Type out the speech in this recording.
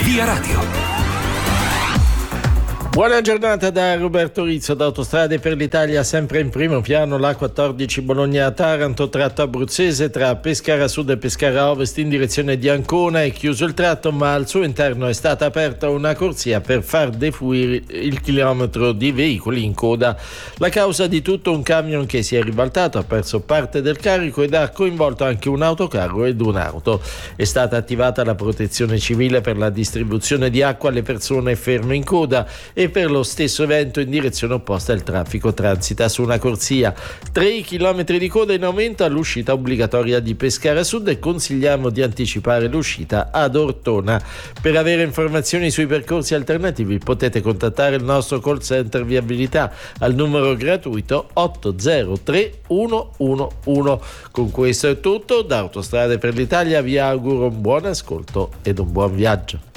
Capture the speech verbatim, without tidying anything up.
Via Radio. Buona giornata da Roberto Rizzo da Autostrade per l'Italia, sempre in primo piano l'A quattordici Bologna-Taranto, tratto abruzzese tra Pescara Sud e Pescara Ovest in direzione di Ancona. È chiuso il tratto, ma al suo interno è stata aperta una corsia per far defluire il chilometro di veicoli in coda. La causa di tutto: un camion che si è ribaltato, ha perso parte del carico ed ha coinvolto anche un autocarro ed un'auto. È stata attivata la protezione civile per la distribuzione di acqua alle persone ferme in coda e per lo stesso evento in direzione opposta il traffico transita su una corsia. tre chilometri di coda in aumento all'uscita obbligatoria di Pescara Sud e consigliamo di anticipare l'uscita ad Ortona. Per avere informazioni sui percorsi alternativi potete contattare il nostro call center viabilità al numero gratuito otto zero tre uno uno uno. Con questo è tutto, da Autostrade per l'Italia vi auguro un buon ascolto ed un buon viaggio.